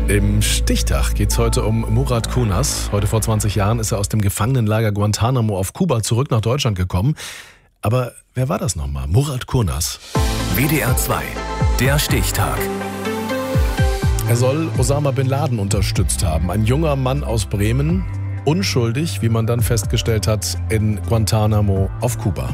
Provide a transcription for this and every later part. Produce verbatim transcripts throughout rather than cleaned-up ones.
Im Stichtag geht es heute um Murat Kurnaz. Heute vor zwanzig Jahren ist er aus dem Gefangenenlager Guantanamo auf Kuba zurück nach Deutschland gekommen. Aber wer war das nochmal? Murat Kurnaz. W D R zwei, der Stichtag. Er soll Osama bin Laden unterstützt haben. Ein junger Mann aus Bremen, unschuldig, wie man dann festgestellt hat, in Guantanamo auf Kuba.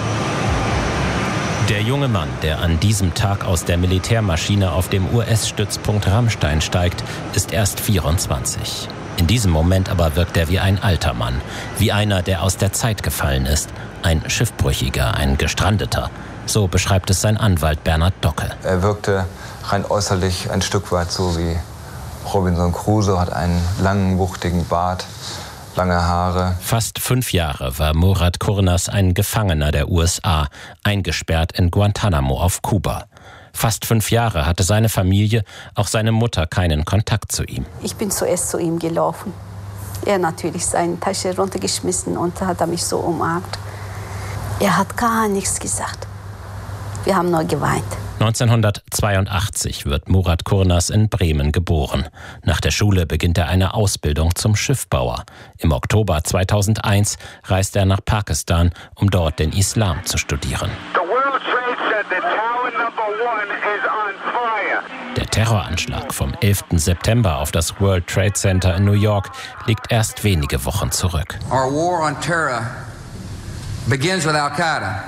Der junge Mann, der an diesem Tag aus der Militärmaschine auf dem U S-Stützpunkt Ramstein steigt, ist erst vierundzwanzig. In diesem Moment aber wirkt er wie ein alter Mann, wie einer, der aus der Zeit gefallen ist. Ein Schiffbrüchiger, ein Gestrandeter. So beschreibt es sein Anwalt Bernhard Docke. Er wirkte rein äußerlich ein Stück weit so wie Robinson Crusoe, hat einen langen, wuchtigen Bart, lange Haare. Fast fünf Jahre war Murat Kurnaz ein Gefangener der U S A, eingesperrt in Guantanamo auf Kuba. Fast fünf Jahre hatte seine Familie, auch seine Mutter, keinen Kontakt zu ihm. Ich bin zuerst zu ihm gelaufen. Er natürlich seine Tasche runtergeschmissen und hat mich so umarmt. Er hat gar nichts gesagt. Wir haben nur geweint. neunzehnhundertzweiundachtzig wird Murat Kurnaz in Bremen geboren. Nach der Schule beginnt er eine Ausbildung zum Schiffbauer. Im Oktober zweitausendeins reist er nach Pakistan, um dort den Islam zu studieren. Der Terroranschlag vom elften September auf das World Trade Center in New York liegt erst wenige Wochen zurück. Our war on terror begins with Al-Qaeda.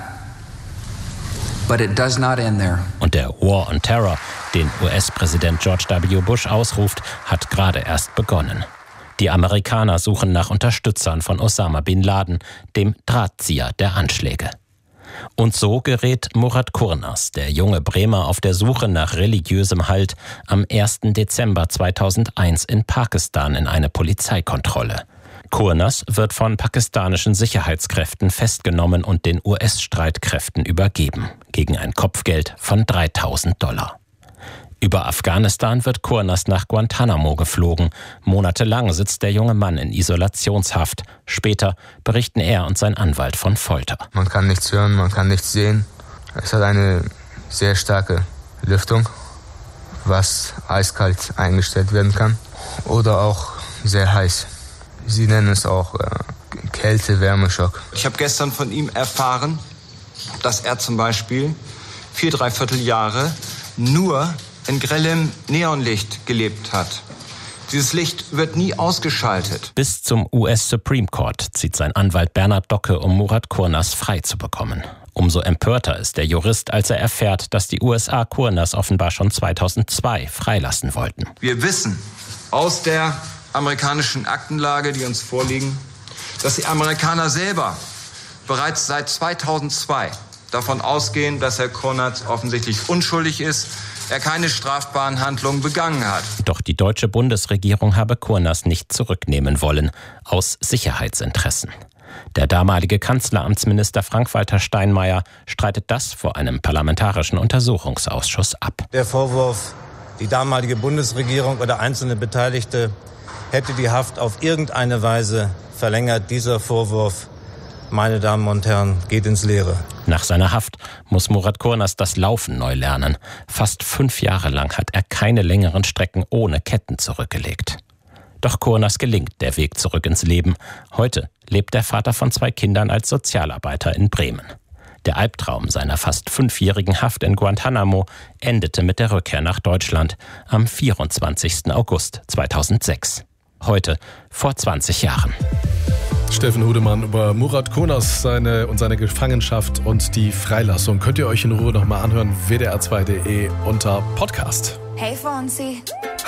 But it does not end there. Und der War on Terror, den U S-Präsident George W. Bush ausruft, hat gerade erst begonnen. Die Amerikaner suchen nach Unterstützern von Osama bin Laden, dem Drahtzieher der Anschläge. Und so gerät Murat Kurnaz, der junge Bremer, auf der Suche nach religiösem Halt, am ersten Dezember zweitausendeins in Pakistan in eine Polizeikontrolle. Kurnaz wird von pakistanischen Sicherheitskräften festgenommen und den U S-Streitkräften übergeben, gegen ein Kopfgeld von dreitausend Dollar. Über Afghanistan wird Kurnaz nach Guantanamo geflogen. Monatelang sitzt der junge Mann in Isolationshaft. Später berichten er und sein Anwalt von Folter. Man kann nichts hören, man kann nichts sehen. Es hat eine sehr starke Lüftung, was eiskalt eingestellt werden kann oder auch sehr heiß. Sie nennen es auch äh, Kälte-Wärmeschock. Ich habe gestern von ihm erfahren, dass er zum Beispiel vier, dreiviertel Jahre nur in grellem Neonlicht gelebt hat. Dieses Licht wird nie ausgeschaltet. Bis zum U S Supreme Court zieht sein Anwalt Bernhard Docke, um Murat Kurnaz frei zu bekommen. Umso empörter ist der Jurist, als er erfährt, dass die U S A Kurnaz offenbar schon zweitausendzwei freilassen wollten. Wir wissen aus der amerikanischen Aktenlage, die uns vorliegen, dass die Amerikaner selber bereits seit zweitausendzwei davon ausgehen, dass Herr Kurnaz offensichtlich unschuldig ist, er keine strafbaren Handlungen begangen hat. Doch die deutsche Bundesregierung habe Kurnaz nicht zurücknehmen wollen, aus Sicherheitsinteressen. Der damalige Kanzleramtsminister Frank-Walter Steinmeier streitet das vor einem parlamentarischen Untersuchungsausschuss ab. Der Vorwurf, die damalige Bundesregierung oder einzelne Beteiligte hätte die Haft auf irgendeine Weise verlängert. Dieser Vorwurf, meine Damen und Herren, geht ins Leere. Nach seiner Haft muss Murat Kurnaz das Laufen neu lernen. Fast fünf Jahre lang hat er keine längeren Strecken ohne Ketten zurückgelegt. Doch Kurnaz gelingt der Weg zurück ins Leben. Heute lebt der Vater von zwei Kindern als Sozialarbeiter in Bremen. Der Albtraum seiner fast fünfjährigen Haft in Guantanamo endete mit der Rückkehr nach Deutschland am vierundzwanzigsten August zweitausendsechs. Heute vor zwanzig Jahren. Steffen Hudemann über Murat Kurnaz seine, und seine Gefangenschaft und die Freilassung. Könnt ihr euch in Ruhe nochmal anhören. W D R zwei punkt de unter Podcast. Hey Fonsi.